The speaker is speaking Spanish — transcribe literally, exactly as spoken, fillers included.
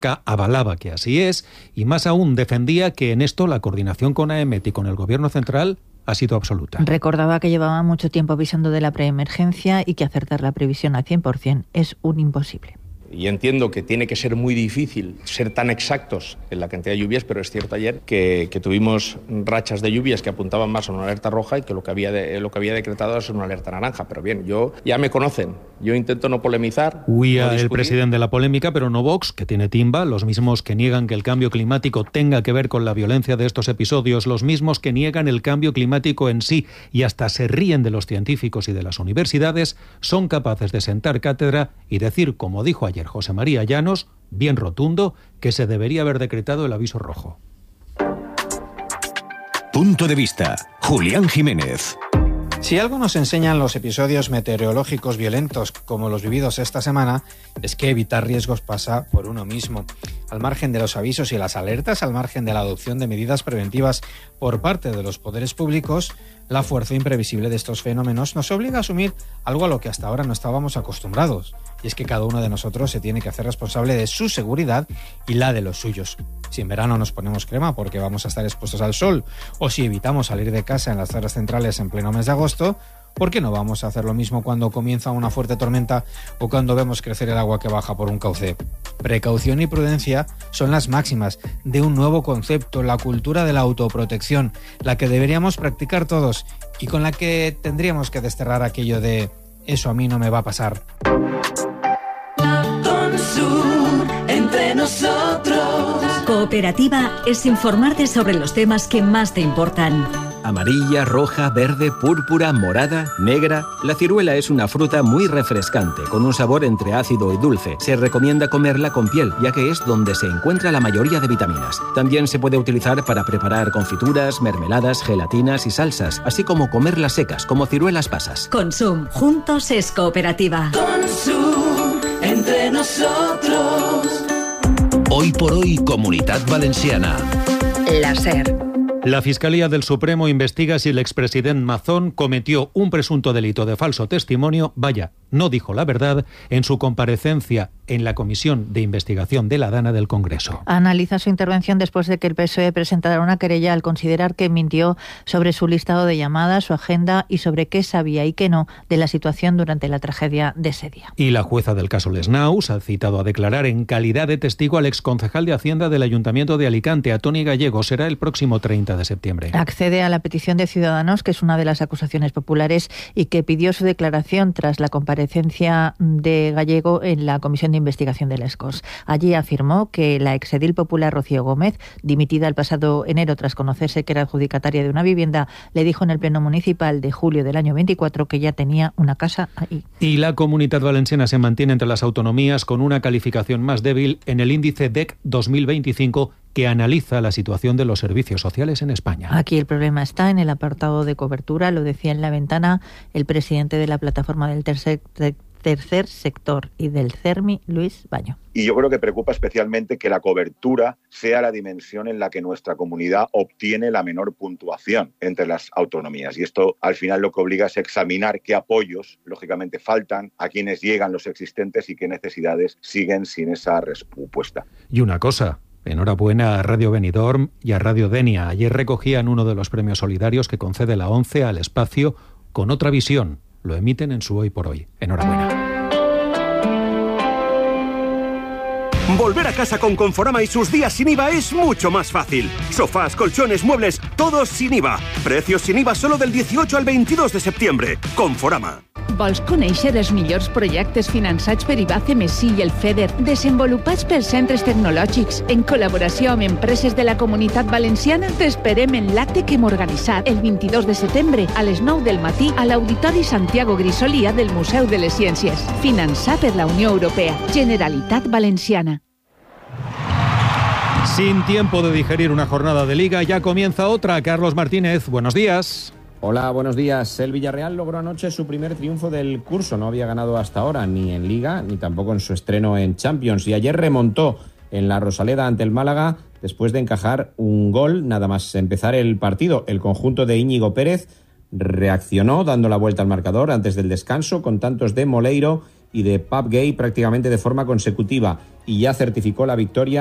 K avalaba que así es y más aún defendía que en esto la coordinación con AEMET y con el Gobierno central ha sido absoluta. Recordaba que llevaba mucho tiempo avisando de la preemergencia y que acertar la previsión al cien por ciento es un imposible. Y entiendo que tiene que ser muy difícil ser tan exactos en la cantidad de lluvias, pero es cierto ayer que, que tuvimos rachas de lluvias que apuntaban más a una alerta roja y que lo que había de, lo que había decretado es una alerta naranja. Pero bien, yo ya me conocen, yo intento no polemizar. Huía no el presidente de la polémica, pero no Vox, que tiene timba, los mismos que niegan que el cambio climático tenga que ver con la violencia de estos episodios, los mismos que niegan el cambio climático en sí y hasta se ríen de los científicos y de las universidades, son capaces de sentar cátedra y decir, como dijo ayer José María Llanos, bien rotundo, que se debería haber decretado el aviso rojo. Punto de vista, Julián Jiménez. Si algo nos enseñan los episodios meteorológicos violentos como los vividos esta semana, es que evitar riesgos pasa por uno mismo. Al margen de los avisos y las alertas, al margen de la adopción de medidas preventivas por parte de los poderes públicos, la fuerza imprevisible de estos fenómenos nos obliga a asumir algo a lo que hasta ahora no estábamos acostumbrados, y es que cada uno de nosotros se tiene que hacer responsable de su seguridad y la de los suyos. Si en verano nos ponemos crema porque vamos a estar expuestos al sol, o si evitamos salir de casa en las zonas centrales en pleno mes de agosto, ¿por qué no vamos a hacer lo mismo cuando comienza una fuerte tormenta o cuando vemos crecer el agua que baja por un cauce? Precaución y prudencia son las máximas de un nuevo concepto, la cultura de la autoprotección, la que deberíamos practicar todos y con la que tendríamos que desterrar aquello de «eso a mí no me va a pasar». Entre nosotros. Cooperativa es informarte sobre los temas que más te importan. Amarilla, roja, verde, púrpura, morada, negra. La ciruela es una fruta muy refrescante, con un sabor entre ácido y dulce. Se recomienda comerla con piel, ya que es donde se encuentra la mayoría de vitaminas. También se puede utilizar para preparar confituras, mermeladas, gelatinas y salsas, así como comerlas secas, como ciruelas pasas. Consum, juntos es cooperativa. Consum, entre nosotros. Hoy por hoy, Comunitat Valenciana. La SER. La Fiscalía del Supremo investiga si el expresidente Mazón cometió un presunto delito de falso testimonio, vaya, no dijo la verdad, en su comparecencia en la Comisión de Investigación de la Dana del Congreso. Analiza su intervención después de que el P S O E presentara una querella al considerar que mintió sobre su listado de llamadas, su agenda y sobre qué sabía y qué no de la situación durante la tragedia de ese día. Y la jueza del caso Lesnaus ha citado a declarar en calidad de testigo al exconcejal de Hacienda del Ayuntamiento de Alicante, a Toni Gallego. Será el próximo treinta de septiembre. Accede a la petición de Ciudadanos, que es una de las acusaciones populares y que pidió su declaración tras la comparecencia de Gallego en la Comisión de Investigación de las Corts. Allí afirmó que la exedil popular Rocío Gómez, dimitida el pasado enero tras conocerse que era adjudicataria de una vivienda, le dijo en el Pleno Municipal de julio del año veinticuatro que ya tenía una casa ahí. Y la Comunitat Valenciana se mantiene entre las autonomías con una calificación más débil en el índice D E C dos mil veinticinco, que analiza la situación de los servicios sociales en España. Aquí el problema está en el apartado de cobertura, lo decía en La Ventana el presidente de la plataforma del tercer, tercer sector y del CERMI, Luis Baño. Y yo creo que preocupa especialmente que la cobertura sea la dimensión en la que nuestra comunidad obtiene la menor puntuación entre las autonomías. Y esto al final lo que obliga es examinar qué apoyos, lógicamente, faltan, a quienes llegan los existentes y qué necesidades siguen sin esa respuesta. Y una cosa, enhorabuena a Radio Benidorm y a Radio Denia. Ayer recogían uno de los premios solidarios que concede la ONCE al espacio con otra visión. Lo emiten en su Hoy por Hoy. Enhorabuena. Volver a casa con Conforama y sus días sin I V A es mucho más fácil. Sofás, colchones, muebles, todos sin I V A. Precios sin I V A solo del dieciocho al veintidós de septiembre. Conforama. Vols conèixer els millors projectes finançats per I B A C M S I i el FEDER, desenvolupats pels centres tecnològics, en col·laboració amb empreses de la Comunitat Valenciana? T'esperem en l'acte que hem organitzat el vint-i-dos de setembre a les nou del matí a l'Auditori Santiago Grisolia del Museu de les Ciències. Finançat per la Unió Europea. Generalitat Valenciana. Sin tiempo de digerir una jornada de Liga, ya comienza otra. Carlos Martínez, buenos días. Hola, buenos días. El Villarreal logró anoche su primer triunfo del curso. No había ganado hasta ahora ni en Liga ni tampoco en su estreno en Champions. Y ayer remontó en la Rosaleda ante el Málaga después de encajar un gol nada más empezar el partido. El conjunto de Íñigo Pérez reaccionó dando la vuelta al marcador antes del descanso con tantos de Moleiro y de pub gay prácticamente de forma consecutiva y ya certificó la victoria